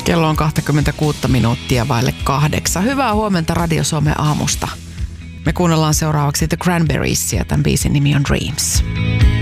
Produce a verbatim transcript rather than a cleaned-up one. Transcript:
Kello on kaksikymmentäkuusi minuuttia vaille kahdeksan. Hyvää huomenta Radio Suomen aamusta. Me kuunnellaan seuraavaksi The Cranberriesia. Tämän biisin nimi on Dreams.